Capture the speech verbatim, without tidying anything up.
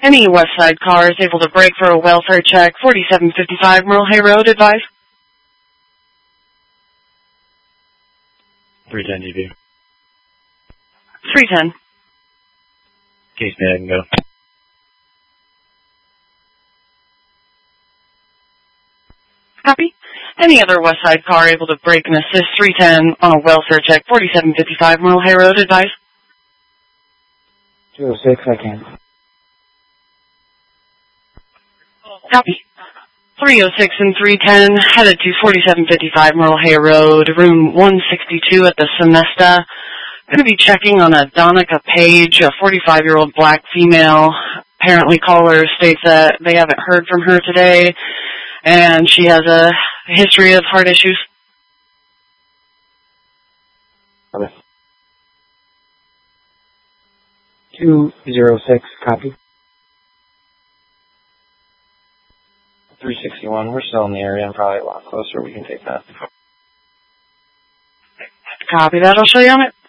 Any West Side car is able to brake for a welfare check. forty-seven fifty-five Merle Hay Road, advise. three ten D B. three ten. Case may I can go. Copy. Any other West Side car able to brake and assist three ten on a welfare check. forty-seven fifty-five Merle Hay Road, advise. two oh six, I can. Copy. three oh six and three ten, headed to forty-seven fifty-five Merle Hay Road, room one sixty-two at the Sonesta. Going to be checking on a Donica Page, a forty-five-year-old black female. Apparently caller states that they haven't heard from her today, and she has a history of heart issues. Okay. two oh six, copy. three sixty-one, we're still in the area and probably a lot closer. We can take that. Copy that. I'll show you on it.